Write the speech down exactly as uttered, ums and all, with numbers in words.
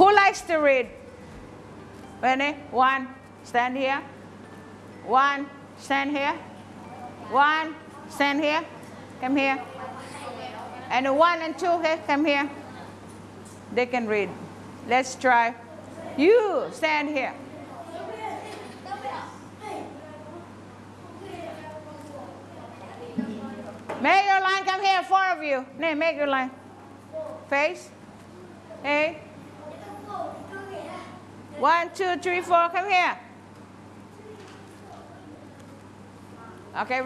Who likes to read? Ready? One, stand here. One, stand here. One, stand here. Come here. And the one and two, okay, come here. They can read. Let's try. You stand here. Make your line. Come here, four of you. Nay, make your line. Face. Hey. One, two, three, four. Come here. Okay.